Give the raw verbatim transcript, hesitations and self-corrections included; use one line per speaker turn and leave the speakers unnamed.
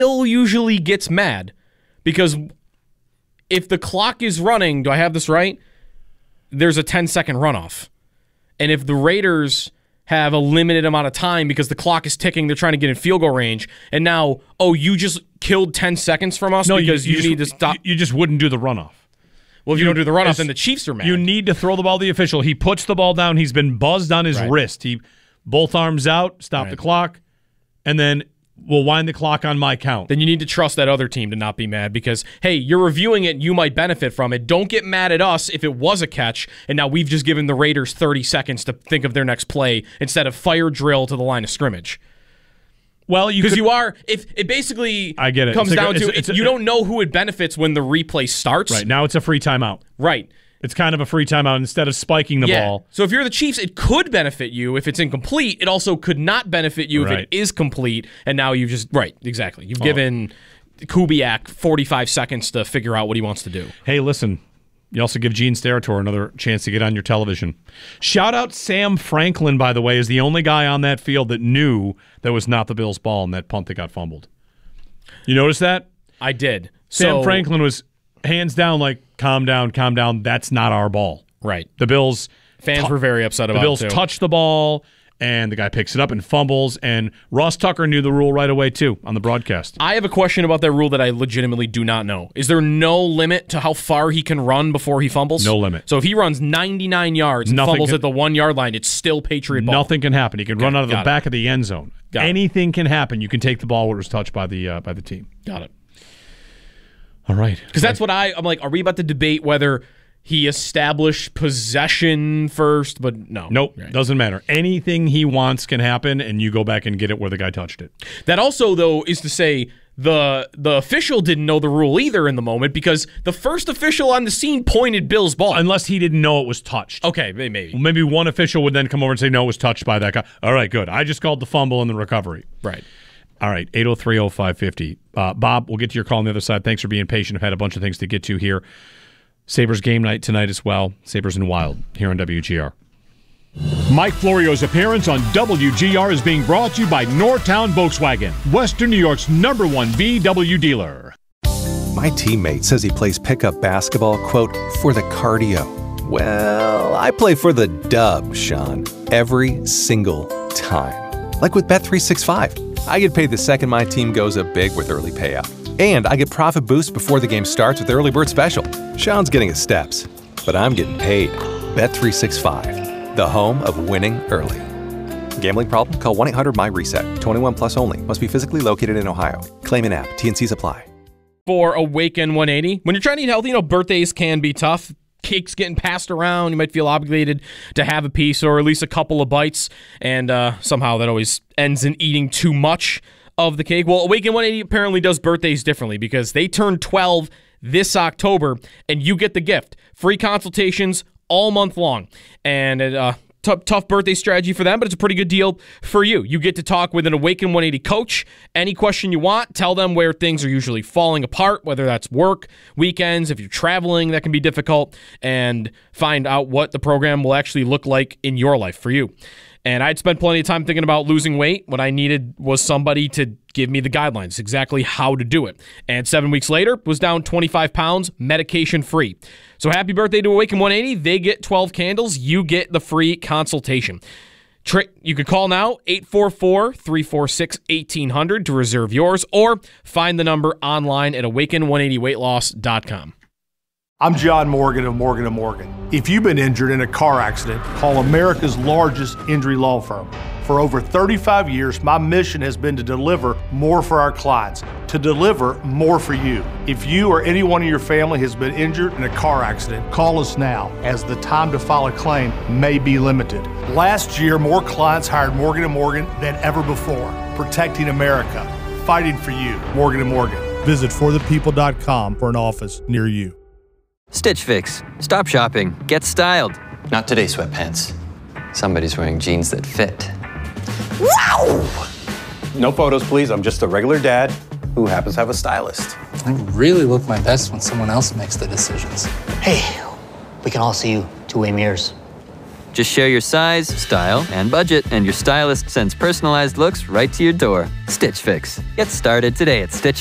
still usually gets mad because if the clock is running, do I have this right? There's a ten-second runoff. And if the Raiders have a limited amount of time because the clock is ticking, they're trying to get in field goal range, and now, oh, you just killed ten seconds from us no, because you, you, you need just, to stop.
You just wouldn't do the runoff.
Well, if you, you don't do the runoff, then the Chiefs are mad.
You need to throw the ball to the official. He puts the ball down. He's been buzzed on his
right.
wrist. He both arms out, stop right. the clock, and then we'll wind the clock on my count.
Then you need to trust that other team to not be mad because, hey, you're reviewing it, you might benefit from it. Don't get mad at us if it was a catch, and now we've just given the Raiders thirty seconds to think of their next play instead of fire drill to the line of scrimmage.
Well, you
because you are if it basically
I get it.
comes
like
down
a, it's,
to
it's,
it, you don't know who it benefits when the replay starts.
Right now, it's a free timeout.
Right.
It's kind of a free timeout instead of spiking the
yeah.
ball.
So if you're the Chiefs, it could benefit you if it's incomplete. It also could not benefit you
right.
if it is complete. And now you've just right exactly you've oh. given Kubiak forty-five seconds to figure out what he wants to do.
Hey, listen. You also give Gene Steratore another chance to get on your television. Shout out Sam Franklin, by the way, is the only guy on that field that knew that was not the Bills' ball in that punt that got fumbled. You notice that?
I did.
Sam
so,
Franklin was hands down like, calm down, calm down. That's not our ball.
Right.
The Bills...
Fans t- were very upset about it,
The Bills
too.
touch the ball, and the guy picks it up and fumbles, and Ross Tucker knew the rule right away, too, on the broadcast.
I have a question about that rule that I legitimately do not know. Is there no limit to how far he can run before he fumbles?
No limit.
So if he runs ninety-nine yards and
Nothing
fumbles
can,
at the one-yard line, it's still Patriot ball?
Nothing can happen. He can okay, run out of the back
it.
of the end zone.
Got
Anything
it.
can happen. You can take the ball where it was touched by the, uh, by the team.
Got it.
All right.
Because that's what I, I'm like, are we about to debate whether he established possession first? But no.
Nope.
Right.
Doesn't matter. Anything he wants can happen, and you go back and get it where the guy touched it.
That also, though, is to say the the official didn't know the rule either in the moment because the first official on the scene pointed Bill's ball.
Unless he didn't know it was touched.
Okay, maybe.
Maybe one official would then come over and say, no, it was touched by that guy. All right, good. I just called the fumble and the recovery.
Right.
All right, eight oh three oh five fifty. Uh, Bob, we'll get to your call on the other side. Thanks for being patient. I've had a bunch of things to get to here. Sabres game night tonight as well. Sabres and Wild here on W G R.
Mike Florio's appearance on W G R is being brought to you by Northtown Volkswagen, Western New York's number one V W dealer.
My teammate says he plays pickup basketball, quote, for the cardio. Well, I play for the dub, Sean, every single time. Like with Bet three sixty-five. I get paid the second my team goes up big with early payout. And I get profit boosts before the game starts with Early Bird Special. Sean's getting his steps, but I'm getting paid. Bet three sixty-five, the home of winning early. Gambling problem? Call one eight hundred my reset. twenty-one plus only. Must be physically located in Ohio. Claim an app. T and Cs apply.
For Awaken one eighty, when you're trying to eat healthy, you know, birthdays can be tough. Cake's getting passed around. You might feel obligated to have a piece or at least a couple of bites, and uh, somehow that always ends in eating too much of the cake. Well, Awaken one eighty apparently does birthdays differently because they turn twelve this October, and you get the gift. Free consultations all month long. And it, uh, t- tough birthday strategy for them, but it's a pretty good deal for you. You get to talk with an Awaken one eighty coach. Any question you want, tell them where things are usually falling apart, whether that's work, weekends, if you're traveling, that can be difficult, and find out what the program will actually look like in your life for you. And I'd spent plenty of time thinking about losing weight. What I needed was somebody to give me the guidelines, exactly how to do it. And seven weeks later, was down twenty-five pounds, medication-free. So happy birthday to Awaken one eighty. They get twelve candles. You get the free consultation. Tri- you can call now, eight four four, three four six, one eight zero zero to reserve yours, or find the number online at awaken one eighty weight loss dot com.
I'm John Morgan of Morgan and Morgan. If you've been injured in a car accident, call America's largest injury law firm. For over thirty-five years, my mission has been to deliver more for our clients, to deliver more for you. If you or anyone in your family has been injured in a car accident, call us now, as the time to file a claim may be limited. Last year, more clients hired Morgan and Morgan than ever before, protecting America, fighting for you. Morgan and Morgan. Visit for the people dot com for an office near you.
Stitch Fix. Stop shopping. Get styled.
Not today, sweatpants. Somebody's wearing jeans that fit.
Wow! No photos, please. I'm just a regular dad who happens to have a stylist.
I really look my best when someone else makes the decisions.
Hey, we can all see you two-way mirrors.
Just share your size, style, and budget, and your stylist sends personalized looks right to your door. Stitch Fix. Get started today at Stitch